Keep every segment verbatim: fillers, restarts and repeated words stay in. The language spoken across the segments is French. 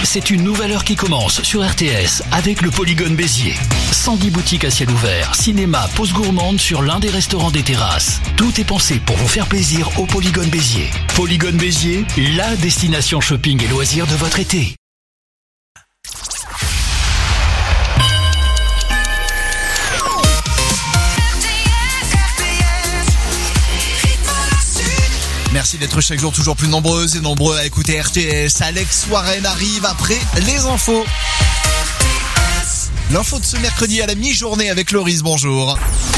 c'est une nouvelle heure qui commence sur R T S avec le Polygone Béziers. cent dix boutiques à ciel ouvert, cinéma, pause gourmande sur l'un des restaurants des terrasses. Tout est pensé pour vous faire plaisir au Polygone Béziers. Polygone Béziers, la destination shopping et loisirs de votre été. Merci d'être chaque jour toujours plus nombreuses et nombreux à écouter R T S. Alex Warren arrive après les infos. L'info de ce mercredi à la mi-journée avec Loris, bonjour.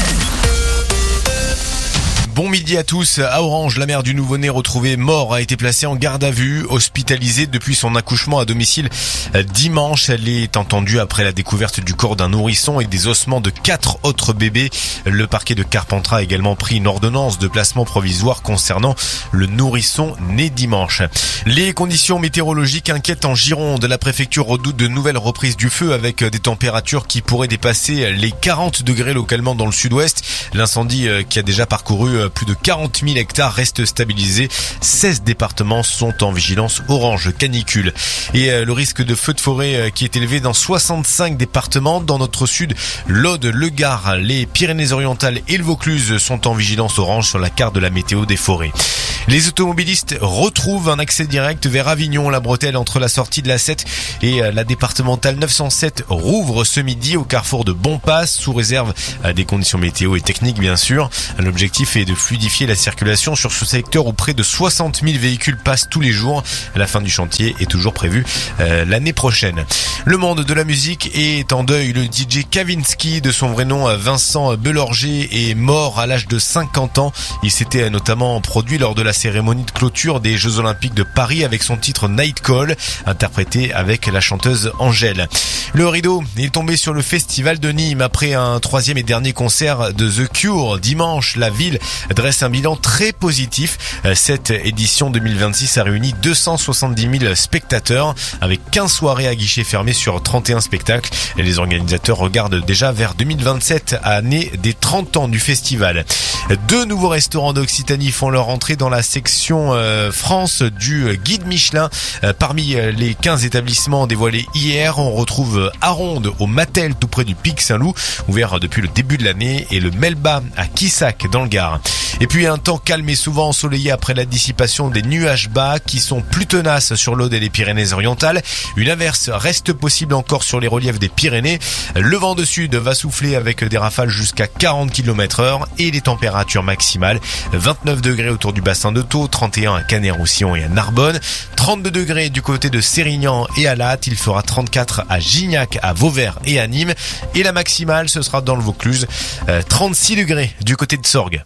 Bon midi à tous. À Orange, la mère du nouveau-né retrouvé mort a été placée en garde à vue, hospitalisée depuis son accouchement à domicile dimanche. Elle est entendue après la découverte du corps d'un nourrisson et des ossements de quatre autres bébés. Le parquet de Carpentras a également pris une ordonnance de placement provisoire concernant le nourrisson né dimanche. Les conditions météorologiques inquiètent en Gironde. La préfecture redoute de nouvelles reprises du feu avec des températures qui pourraient dépasser les quarante degrés localement dans le sud-ouest. L'incendie qui a déjà parcouru plus de quarante mille hectares reste stabilisé. seize départements sont en vigilance orange canicule. Et le risque de feu de forêt qui est élevé dans soixante-cinq départements. Dans notre sud, l'Aude, le Gard, les Pyrénées-Orientales et le Vaucluse sont en vigilance orange sur la carte de la météo des forêts. Les automobilistes retrouvent un accès direct vers Avignon. La bretelle entre la sortie de l'A sept et la départementale neuf cent sept rouvre ce midi au carrefour de Bonpass, sous réserve des conditions météo et techniques bien sûr. L'objectif est de fluidifier la circulation sur ce secteur où près de soixante mille véhicules passent tous les jours. La fin du chantier est toujours prévue euh, l'année prochaine. Le monde de la musique est en deuil. Le D J Kavinsky, de son vrai nom Vincent Belorger, est mort à l'âge de cinquante ans. Il s'était notamment produit lors de la cérémonie de clôture des Jeux Olympiques de Paris avec son titre Night Call, interprété avec la chanteuse Angèle. Le rideau est tombé sur le festival de Nîmes après un troisième et dernier concert de The Cure. Dimanche, la ville dresse un bilan très positif. Cette édition deux mille vingt-six a réuni deux cent soixante-dix mille spectateurs avec quinze soirées à guichet fermé sur trente et un spectacles. Et les organisateurs regardent déjà vers deux mille vingt-sept, année des trente ans du festival. Deux nouveaux restaurants d'Occitanie font leur entrée dans la section euh, France du guide Michelin. Euh, parmi les quinze établissements dévoilés hier, on retrouve Aronde au Mattel tout près du Pic Saint-Loup, ouvert depuis le début de l'année, et le Melba à Quissac dans le Gard. Et puis un temps calme et souvent ensoleillé après la dissipation des nuages bas qui sont plus tenaces sur l'Aude et les Pyrénées-Orientales. Une averse reste possible encore sur les reliefs des Pyrénées. Le vent de sud va souffler avec des rafales jusqu'à quarante kilomètres heure et les températures maximales vingt-neuf degrés autour du bassin de Thau, trente et un à Canet-Roussillon et à Narbonne, trente-deux degrés du côté de Sérignan et à Latte. Il fera trente-quatre à Gignac, à Vauvert et à Nîmes. Et la maximale, ce sera dans le Vaucluse, euh, trente-six degrés du côté de Sorgues.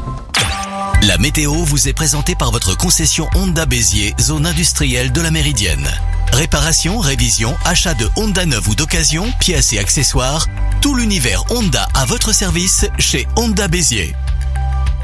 La météo vous est présentée par votre concession Honda Béziers, zone industrielle de la Méridienne. Réparation, révision, achat de Honda neuve ou d'occasion, pièces et accessoires, tout l'univers Honda à votre service chez Honda Béziers.